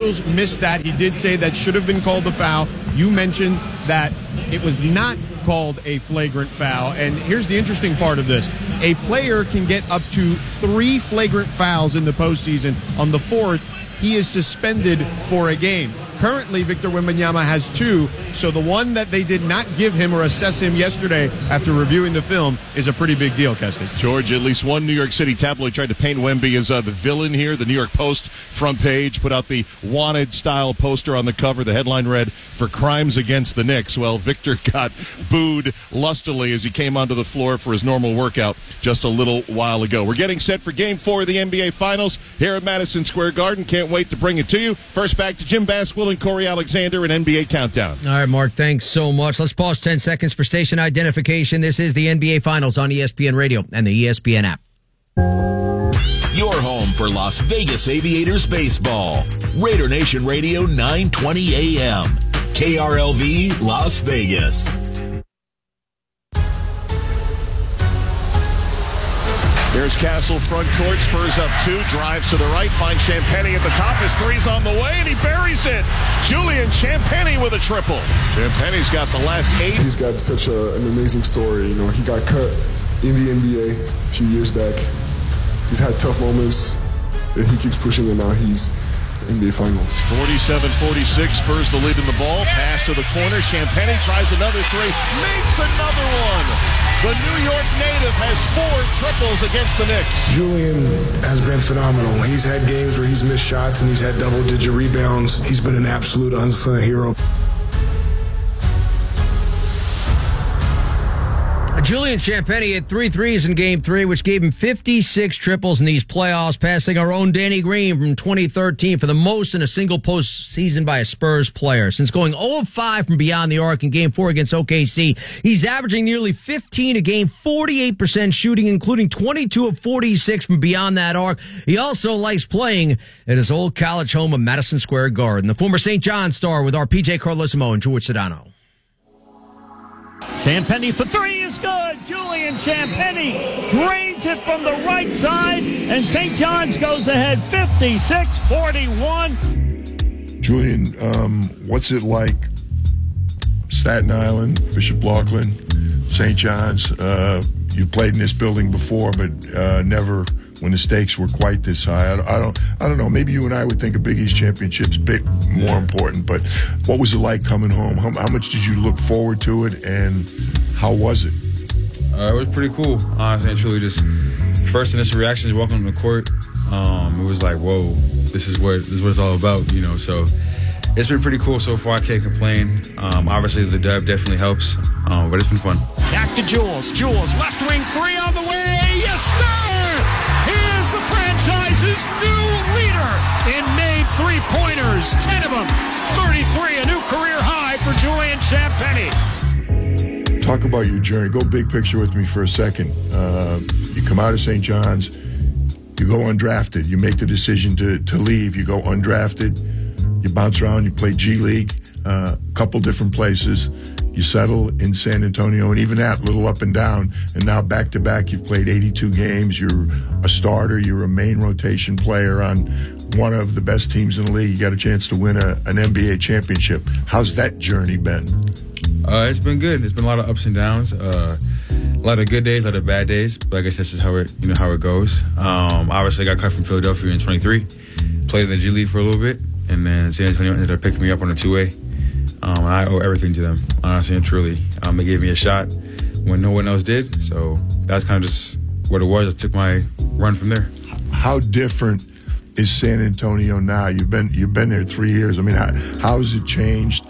officials missed that. He did say that should have been called a foul. You mentioned that it was not called a flagrant foul. And here's the interesting part of this. A player can get up to 3 flagrant fouls in the postseason. On the 4th, he is suspended for a game. Currently, Victor Wembanyama has 2, so the one that they did not give him or assess him yesterday after reviewing the film is a pretty big deal, Kestis. George, at least one New York City tabloid tried to paint Wemby as the villain here. The New York Post front page put out the wanted-style poster on the cover. The headline read, "For Crimes Against the Knicks." Well, Victor got booed lustily as he came onto the floor for his normal workout just a little while ago. We're getting set for Game 4 of the NBA Finals here at Madison Square Garden. Can't wait to bring it to you. First, back to Jim Basquill and Corey Alexander in NBA Countdown. All right, Mark, thanks so much. Let's pause 10 seconds for station identification. This is the NBA Finals on ESPN Radio and the ESPN app. Your home for Las Vegas Aviators baseball. Raider Nation Radio 920 AM. KRLV Las Vegas. There's Castle front court. Spurs up 2. Drives to the right. Finds Champagnie at the top. His three's on the way, and he buries it. Julian Champagnie with a triple. Champagnie's got the last 8. He's got such an amazing story. You know, he got cut in the NBA a few years back. He's had tough moments, and he keeps pushing, and now he's NBA Finals. 47-46, Spurs the lead in the ball. Pass to the corner. Champagnie tries another 3. Makes another one. The New York native has 4 triples against the Knicks. Julian has been phenomenal. He's had games where he's missed shots and he's had double-digit rebounds. He's been an absolute unsung hero. Julian Champagnie had 3 threes in Game 3, which gave him 56 triples in these playoffs, passing our own Danny Green from 2013 for the most in a single postseason by a Spurs player. Since going 0-5 from beyond the arc in Game 4 against OKC, he's averaging nearly 15 a game, 48% shooting, including 22 of 46 from beyond that arc. He also likes playing at his old college home of Madison Square Garden. The former St. John star with our PJ Carlesimo and George Sedano. Champagnie for 3 is good. Julian Champagnie drains it from the right side, and St. John's goes ahead 56-41. Julian, what's it like? Staten Island, Bishop Auckland, St. John's. You've played in this building before, but never when the stakes were quite this high. I don't know. Maybe you and I would think a Big East championship's more important, but what was it like coming home? How much did you look forward to it, and how was it? It was pretty cool, honestly and truly. Just first initial reactions, walking on the court, it was like, whoa, this is what it's all about, you know. So it's been pretty cool so far. I can't complain. Obviously, the dub definitely helps, but it's been fun. Back to Jules. Jules, left wing 3 on the way. Yes, sir! He is the franchise's new leader in made 3-pointers. 10 of them. 33, a new career high for Julian Champagnie. Talk about your journey. Go big picture with me for a second. You come out of St. John's. You go undrafted. You make the decision to leave. You go undrafted. You bounce around. You play G League, a couple different places. You settle in San Antonio, and even that, little up and down. And now back-to-back, you've played 82 games. You're a starter. You're a main rotation player on one of the best teams in the league. You got a chance to win an NBA championship. How's that journey been? It's been good. It's been a lot of ups and downs. A lot of good days, a lot of bad days. But I guess that's just how it goes. Obviously, I got cut from Philadelphia in 23. Played in the G League for a little bit, and then San Antonio ended up picking me up on a 2A. I owe everything to them, honestly and truly. They gave me a shot when no one else did, so that's kind of just what it was. I took my run from there. How different is San Antonio now? You've been there 3 years. I mean, how has it changed?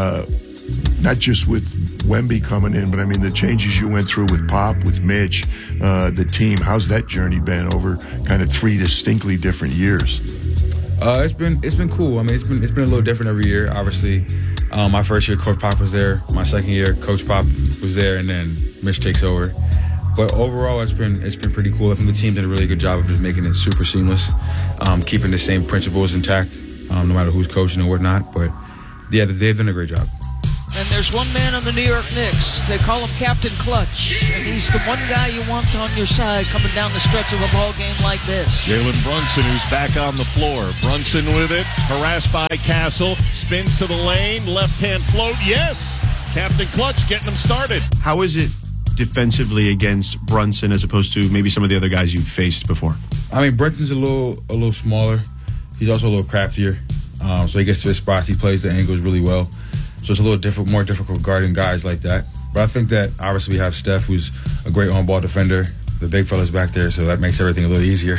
Not just with Wemby coming in, but I mean the changes you went through with Pop, with Mitch, the team. How's that journey been over kind of 3 distinctly different years? It's been cool. I mean, it's been a little different every year. Obviously, my first year, Coach Pop was there. My second year, Coach Pop was there, and then Mitch takes over. But overall, it's been pretty cool. I think the team did a really good job of just making it super seamless, keeping the same principles intact, no matter who's coaching or whatnot. But yeah, they've done a great job. And there's one man on the New York Knicks. They call him Captain Clutch. And he's the one guy you want on your side coming down the stretch of a ball game like this. Jalen Brunson, who's back on the floor. Brunson with it, harassed by Castle, spins to the lane, left-hand float, yes! Captain Clutch getting him started. How is it defensively against Brunson as opposed to maybe some of the other guys you've faced before? I mean, Brunson's a little smaller. He's also a little craftier. So he gets to his spots. He plays the angles really well. So it's a little more difficult guarding guys like that. But I think that obviously we have Steph, who's a great on-ball defender. The big fella's back there, so that makes everything a little easier.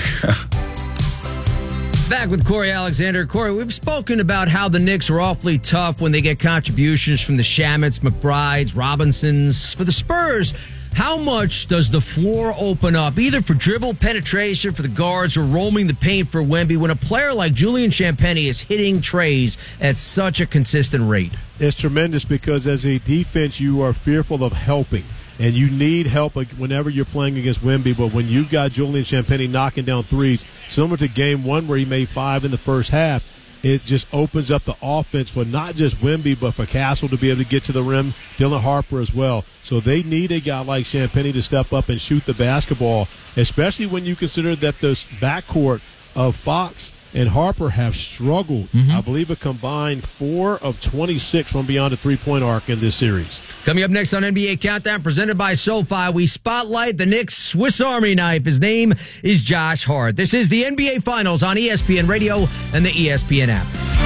Back with Corey Alexander. Corey, we've spoken about how the Knicks are awfully tough when they get contributions from the Shamits, McBrides, Robinsons. For the Spurs, how much does the floor open up, either for dribble penetration for the guards or roaming the paint for Wemby, when a player like Julian Champagnie is hitting trays at such a consistent rate? It's tremendous because as a defense, you are fearful of helping. And you need help whenever you're playing against Wemby. But when you've got Julian Champagnie knocking down threes, similar to game one where he made 5 in the first half, it just opens up the offense for not just Wemby, but for Castle to be able to get to the rim, Dylan Harper as well. So they need a guy like Champagnie to step up and shoot the basketball, especially when you consider that the backcourt of Fox and Harper have struggled. I believe a combined 4 of 26 from beyond the three-point arc in this series. Coming up next on NBA Countdown, presented by SoFi, we spotlight the Knicks' Swiss Army knife. His name is Josh Hart. This is the NBA Finals on ESPN Radio and the ESPN app.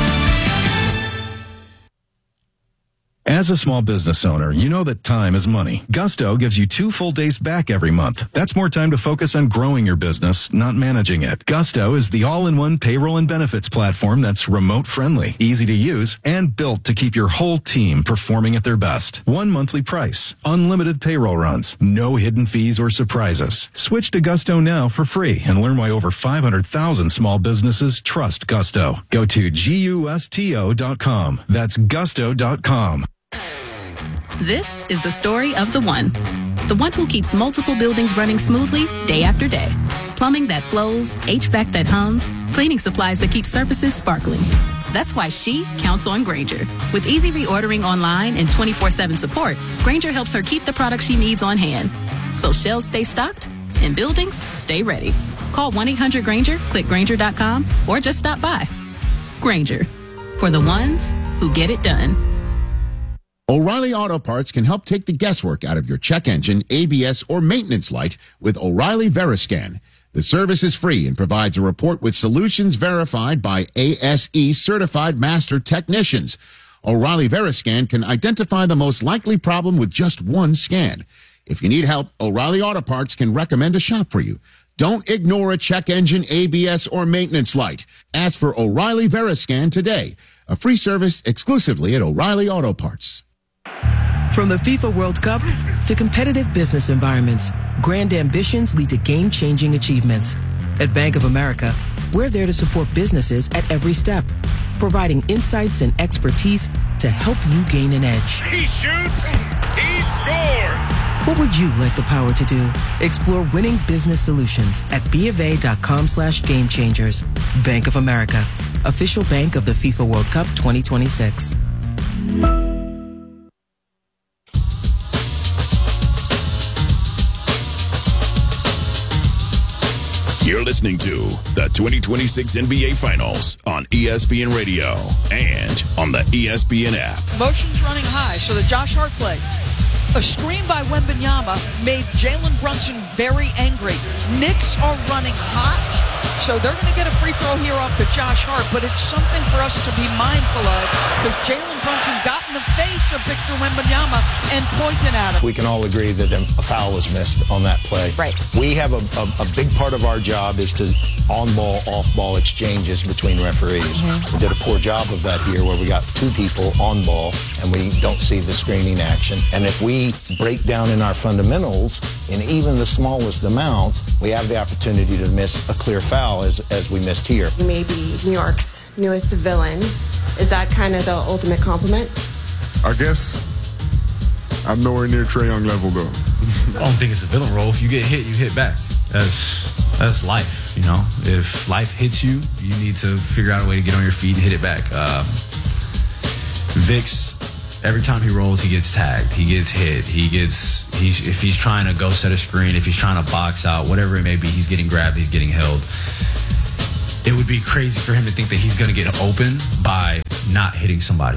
As a small business owner, you know that time is money. Gusto gives you 2 full days back every month. That's more time to focus on growing your business, not managing it. Gusto is the all-in-one payroll and benefits platform that's remote-friendly, easy to use, and built to keep your whole team performing at their best. 1 monthly price, unlimited payroll runs, no hidden fees or surprises. Switch to Gusto now for free and learn why over 500,000 small businesses trust Gusto. Go to GUSTO.com. That's Gusto.com. This is the story of the one who keeps multiple buildings running smoothly day after day. Plumbing that flows, HVAC that hums, cleaning supplies that keep surfaces sparkling. That's why she counts on Grainger. With easy reordering online and 24/7 support, Grainger helps her keep the products she needs on hand. So shelves stay stocked and buildings stay ready. Call 1-800-GRAINGER, click Grainger.com, or just stop by. Grainger, for the ones who get it done. O'Reilly Auto Parts can help take the guesswork out of your check engine, ABS, or maintenance light with O'Reilly Veriscan. The service is free and provides a report with solutions verified by ASE certified master technicians. O'Reilly Veriscan can identify the most likely problem with just one scan. If you need help, O'Reilly Auto Parts can recommend a shop for you. Don't ignore a check engine, ABS, or maintenance light. Ask for O'Reilly Veriscan today. A free service exclusively at O'Reilly Auto Parts. From the FIFA World Cup to competitive business environments, grand ambitions lead to game-changing achievements. At Bank of America, we're there to support businesses at every step, providing insights and expertise to help you gain an edge. He shoots, he scores! What would you like the power to do? Explore winning business solutions at BofA.com/gamechangers. Bank of America, official bank of the FIFA World Cup 2026. You're listening to the 2026 NBA Finals on ESPN Radio and on the ESPN app. Emotions running high, so the Josh Hart play. A screen by Wembanyama made Jalen Brunson very angry. Knicks are running hot, so they're going to get a free throw here off to Josh Hart, but it's something for us to be mindful of because Jalen Brunson got in the face of Victor Wembanyama and pointed at him. We can all agree that a foul was missed on that play. Right. We have a big part of our job is to on-ball, off-ball exchanges between referees. We did a poor job of that here where we got 2 people on ball and we don't see the screening action. And if we break down in our fundamentals in even the smallest amount, we have the opportunity to miss a clear foul as we missed here. Maybe New York's newest villain. Is that kind of the ultimate compliment? I guess I'm nowhere near Trae Young level, though. I don't think it's a villain role. If you get hit, you hit back. That's life, you know. If life hits you, you need to figure out a way to get on your feet and hit it back. Vic's every time he rolls, he gets tagged, he gets hit, if he's trying to go set a screen, if he's trying to box out, whatever it may be, he's getting grabbed, he's getting held. It would be crazy for him to think that he's going to get open by not hitting somebody.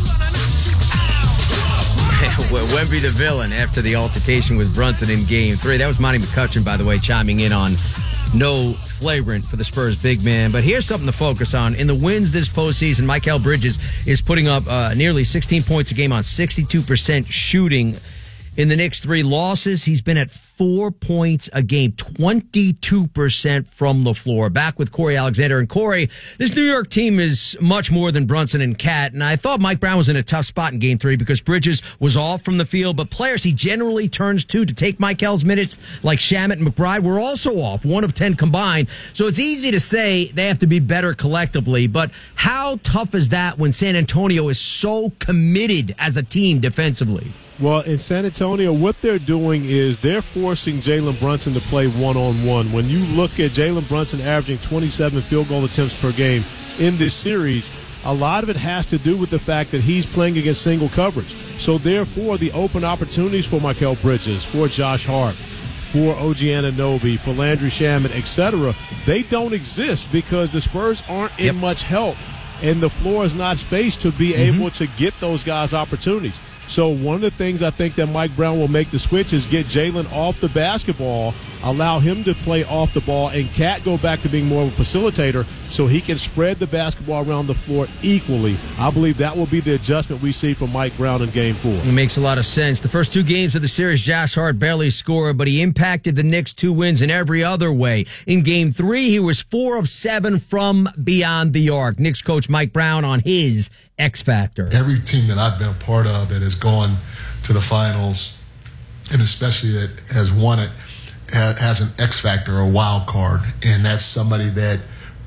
Wemby the villain after the altercation with Brunson in Game 3. That was Monty McCutcheon, by the way, chiming in on no flagrant for the Spurs big man. But here's something to focus on. In the wins this postseason, Mikal Bridges is putting up nearly 16 points a game on 62% shooting. In the Knicks' 3 losses, he's been at 4 points a game, 22% from the floor. Back with Corey Alexander. And Corey, this New York team is much more than Brunson and Cat. And I thought Mike Brown was in a tough spot in Game 3 because Bridges was off from the field. But players he generally turns to take Mikal's minutes, like Shamet and McBride, were also off, 1 of 10 combined. So it's easy to say they have to be better collectively. But how tough is that when San Antonio is so committed as a team defensively? Well, in San Antonio, what they're doing is they're forcing Jalen Brunson to play one-on-one. When you look at Jalen Brunson averaging 27 field goal attempts per game in this series, a lot of it has to do with the fact that he's playing against single coverage. So, therefore, the open opportunities for Mikal Bridges, for Josh Hart, for OG Anunoby, for Landry Shamet, etc., they don't exist because the Spurs aren't in much help, and the floor is not spaced to be able to get those guys opportunities. So one of the things I think that Mike Brown will make the switch is get Jalen off the basketball, allow him to play off the ball, and Cat go back to being more of a facilitator so he can spread the basketball around the floor equally. I believe that will be the adjustment we see from Mike Brown in Game 4. It makes a lot of sense. The first 2 games of the series, Josh Hart barely scored, but he impacted the Knicks' 2 wins in every other way. In Game 3, he was 4 of 7 from beyond the arc. Knicks coach Mike Brown on his X factor. Every team that I've been a part of that has gone to the finals, and especially that has won it, has an X factor or a wild card, and that's somebody that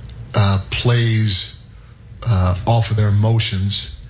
plays off of their emotions,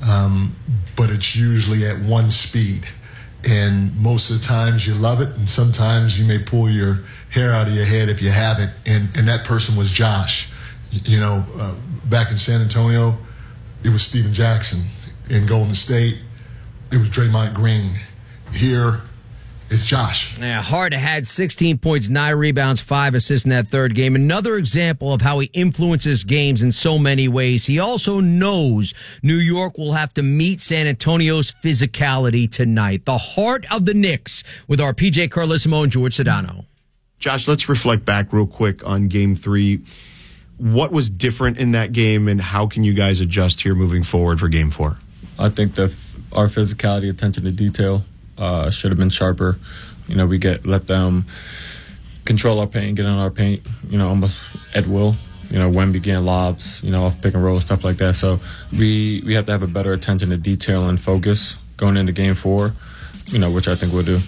but it's usually at one speed. And most of the times you love it, and sometimes you may pull your hair out of your head if you haven't. And that person was Josh. You know, back in San Antonio, it was Steven Jackson. In Golden State, it was Draymond Green. Here, it's Josh. Yeah, Hart had 16 points, 9 rebounds, 5 assists in that third game. Another example of how he influences games in so many ways. He also knows New York will have to meet San Antonio's physicality tonight. The heart of the Knicks with our PJ Carlissimo and George Sedano. Josh, let's reflect back real quick on Game 3. What was different in that game, and how can you guys adjust here moving forward for Game 4? I think that our physicality, attention to detail, should have been sharper. You know, we let them control our paint, get on our paint, you know, almost at will. You know, Wemby getting lobs, you know, off pick and roll, stuff like that. So we have to have a better attention to detail and focus going into Game 4, you know, which I think we'll do.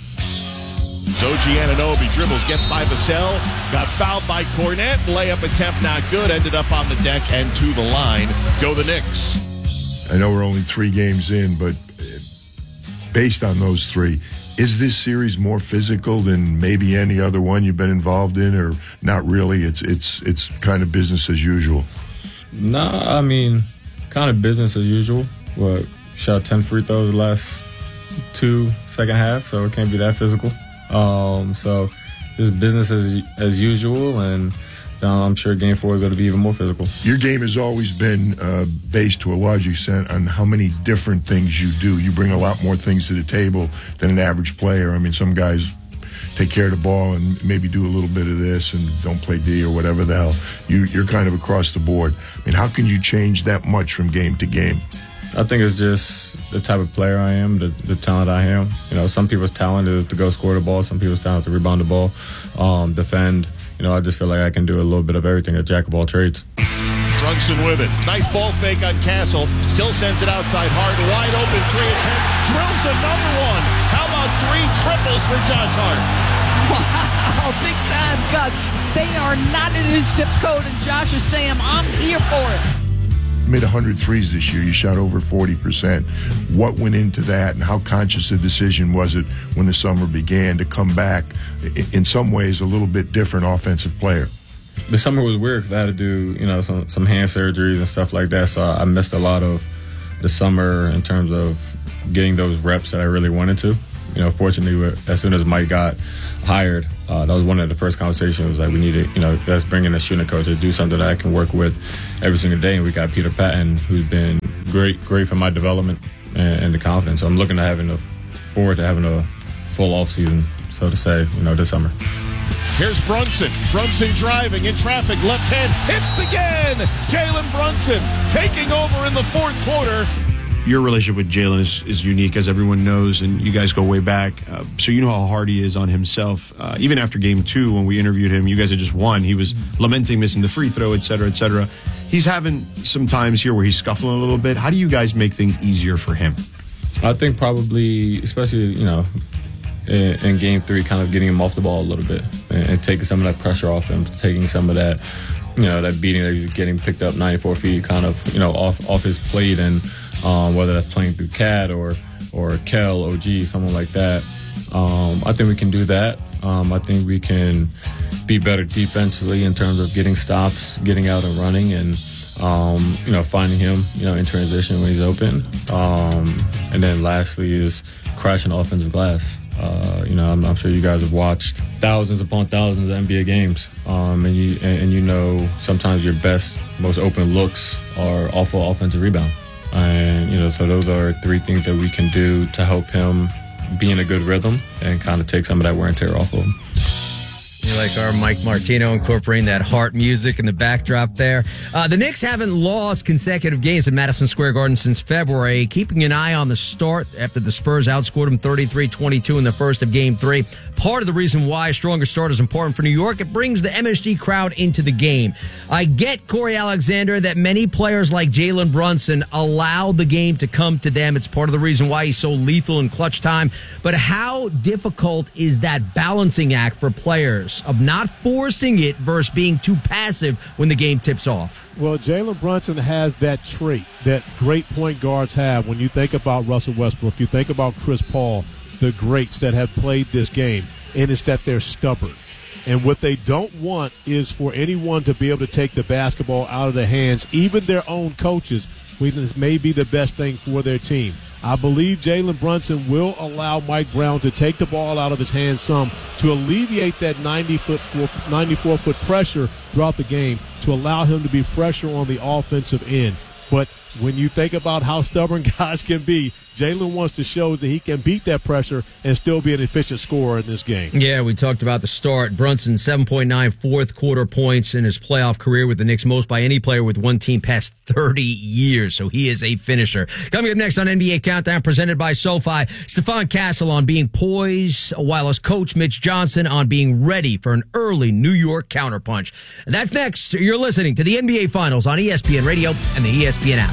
OG Anunoby dribbles, gets by Vassell, got fouled by Cornette, layup attempt not good, ended up on the deck and to the line. Go the Knicks. I know we're only 3 games in, but based on those 3, is this series more physical than maybe any other one you've been involved in, or not really? It's kind of business as usual. Nah, I mean, kind of business as usual. What, shot 10 free throws the last 2 second half, so it can't be that physical. So it's business as usual, and I'm sure Game 4 is going to be even more physical. Your game has always been based to a large extent on how many different things you do. You bring a lot more things to the table than an average player. I mean, some guys take care of the ball and maybe do a little bit of this and don't play D or whatever the hell. You're kind of across the board. I mean, how can you change that much from game to game? I think it's just the type of player I am, the talent I am. You know, some people's talent is to go score the ball. Some people's talent to rebound the ball, defend. You know, I just feel like I can do a little bit of everything, a jack of all trades. Brunson with it. Nice ball fake on Castle. Still sends it outside hard. Wide open 3 attempt. Drills another one. How about 3 triples for Josh Hart? Wow, big time guts. They are not in his zip code, and Josh is saying, I'm here for it. Made 100 threes this year. You shot over 40%. What went into that, and how conscious a decision was it when the summer began to come back, in some ways, a little bit different offensive player? The summer was weird because I had to do, you know, some hand surgeries and stuff like that, so I missed a lot of the summer in terms of getting those reps that I really wanted to. You know, fortunately, as soon as Mike got hired, that was one of the first conversations. It was like, we need to, you know, let's bring in a shooting coach to do something that I can work with every single day. And we got Peter Patton, who's been great for my development and the confidence. So I'm looking to forward to having a full off season, so to say, you know, this summer. Here's Brunson. Brunson driving in traffic, left hand, hits again. Jalen Brunson taking over in the fourth quarter. Your relationship with Jalen is unique, as everyone knows, and you guys go way back. So you know how hard he is on himself. Even after game 2, when we interviewed him, you guys had just won. He was lamenting missing the free throw, et cetera, et cetera. He's having some times here where he's scuffling a little bit. How do you guys make things easier for him? I think probably, especially, you know, in game 3, kind of getting him off the ball a little bit and taking some of that pressure off him, taking some of that, you know, that beating that he's getting picked up 94 feet kind of, you know, off his plate, and whether that's playing through Cat or Kel, OG, someone like that. I think we can do that. I think we can be better defensively in terms of getting stops, getting out and running, and you know, finding him, you know, in transition when he's open. And then lastly is crashing offensive glass. You know, I'm sure you guys have watched thousands upon thousands of NBA games, and you know, sometimes your best, most open looks are off of offensive rebound. And, you know, so those are 3 things that we can do to help him be in a good rhythm and kind of take some of that wear and tear off of him. You like our Mike Martino incorporating that heart music in the backdrop there. The Knicks haven't lost consecutive games at Madison Square Garden since February, keeping an eye on the start after the Spurs outscored them 33-22 in the first of Game 3. Part of the reason why a stronger start is important for New York, it brings the MSG crowd into the game. I get, Corey Alexander, that many players like Jalen Brunson allow the game to come to them. It's part of the reason why he's so lethal in clutch time. But how difficult is that balancing act for players of not forcing it versus being too passive when the game tips off? Well, Jalen Brunson has that trait that great point guards have. When you think about Russell Westbrook, you think about Chris Paul, the greats that have played this game, and it's that they're stubborn. And what they don't want is for anyone to be able to take the basketball out of their hands, even their own coaches, when this may be the best thing for their team. I believe Jalen Brunson will allow Mike Brown to take the ball out of his hands some to alleviate that 94-foot pressure throughout the game, to allow him to be fresher on the offensive end. But when you think about how stubborn guys can be, Jalen wants to show that he can beat that pressure and still be an efficient scorer in this game. Yeah, we talked about the start. Brunson, 7.9 fourth quarter points in his playoff career with the Knicks, most by any player with one team past 30 years. So he is a finisher. Coming up next on NBA Countdown, presented by SoFi, Stephon Castle on being poised, while his coach Mitch Johnson on being ready for an early New York counterpunch. And that's next. You're listening to the NBA Finals on ESPN Radio and the ESPN app.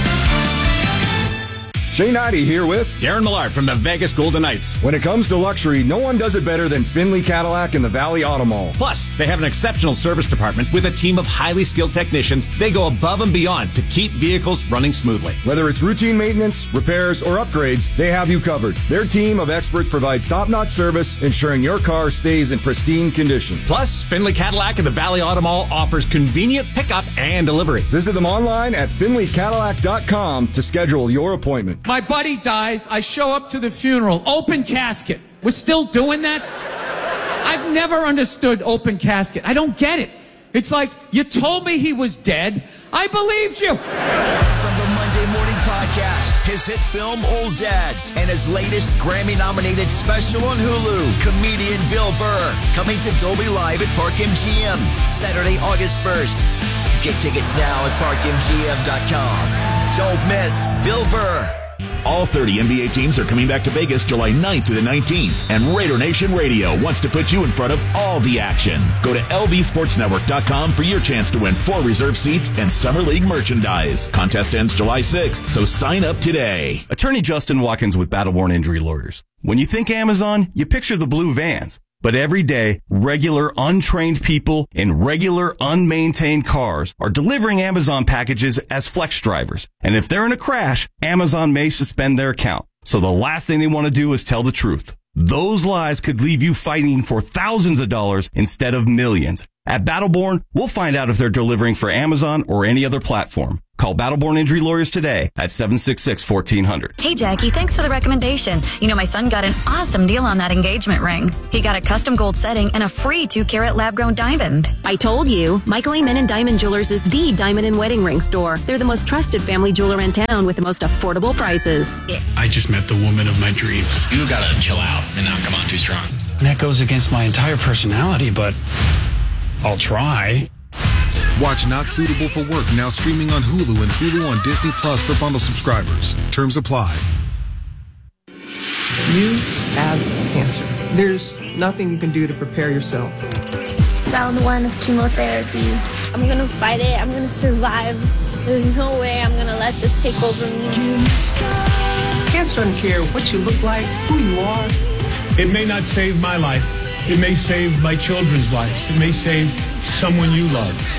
Shane Heide here with Darren Millard from the Vegas Golden Knights. When it comes to luxury, no one does it better than Finley Cadillac and the Valley Auto Mall. Plus, they have an exceptional service department with a team of highly skilled technicians. They go above and beyond to keep vehicles running smoothly. Whether it's routine maintenance, repairs, or upgrades, they have you covered. Their team of experts provides top-notch service, ensuring your car stays in pristine condition. Plus, Finley Cadillac and the Valley Auto Mall offers convenient pickup and delivery. Visit them online at finleycadillac.com to schedule your appointment. My buddy dies. I show up to the funeral. Open casket. We're still doing that? I've never understood open casket. I don't get it. It's like, you told me he was dead. I believed you. From the Monday Morning Podcast, his hit film Old Dads, and his latest Grammy-nominated special on Hulu, comedian Bill Burr, coming to Dolby Live at Park MGM, Saturday, August 1st. Get tickets now at parkmgm.com. Don't miss Bill Burr. All 30 NBA teams are coming back to Vegas July 9th through the 19th, and Raider Nation Radio wants to put you in front of all the action. Go to lvsportsnetwork.com for your chance to win 4 reserve seats and Summer League merchandise. Contest ends July 6th, so sign up today. Attorney Justin Watkins with Battleborn Injury Lawyers. When you think Amazon, you picture the blue vans. But every day, regular untrained people in regular unmaintained cars are delivering Amazon packages as flex drivers. And if they're in a crash, Amazon may suspend their account. So the last thing they want to do is tell the truth. Those lies could leave you fighting for thousands of dollars instead of millions. At Battleborn, we'll find out if they're delivering for Amazon or any other platform. Call Battleborn Injury Lawyers today at 766-1400. Hey, Jackie, thanks for the recommendation. You know, my son got an awesome deal on that engagement ring. He got a custom gold setting and a free 2-carat lab-grown diamond. I told you, Michael Amen & Diamond Jewelers is the diamond and wedding ring store. They're the most trusted family jeweler in town with the most affordable prices. I just met the woman of my dreams. You gotta chill out and not come on too strong. That goes against my entire personality, but I'll try. Watch Not Suitable for Work now streaming on Hulu and Hulu on Disney Plus for bundle subscribers. Terms apply. You have cancer. There's nothing you can do to prepare yourself. Round 1 of chemotherapy. I'm gonna fight it. I'm gonna survive. There's no way I'm gonna let this take over me. Cancer doesn't care what you look like, who you are. It may not save my life. It may save my children's life. It may save someone you love.